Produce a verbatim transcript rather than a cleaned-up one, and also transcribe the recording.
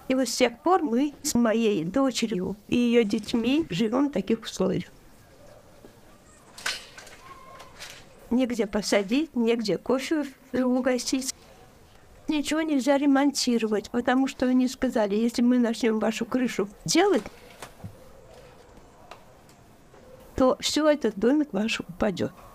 И вот с тех пор мы с моей дочерью и ее детьми живем в таких условиях. Негде посадить, негде кофе угостить. Ничего нельзя ремонтировать, потому что они сказали, если мы начнем вашу крышу делать, то все этот домик ваш упадет.